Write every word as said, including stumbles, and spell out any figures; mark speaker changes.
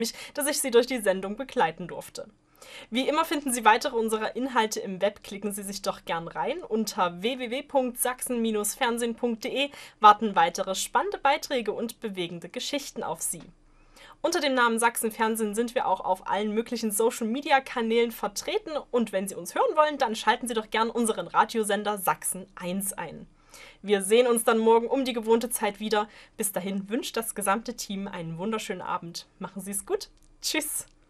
Speaker 1: mich, dass ich Sie durch die Sendung begleiten durfte. Wie immer finden Sie weitere unserer Inhalte im Web. Klicken Sie sich doch gern rein. Unter w w w punkt sachsen Bindestrich fernsehen punkt de warten weitere spannende Beiträge und bewegende Geschichten auf Sie. Unter dem Namen Sachsen Fernsehen sind wir auch auf allen möglichen Social-Media-Kanälen vertreten. Und wenn Sie uns hören wollen, dann schalten Sie doch gern unseren Radiosender Sachsen eins ein. Wir sehen uns dann morgen um die gewohnte Zeit wieder. Bis dahin wünscht das gesamte Team einen wunderschönen Abend. Machen Sie es gut. Tschüss.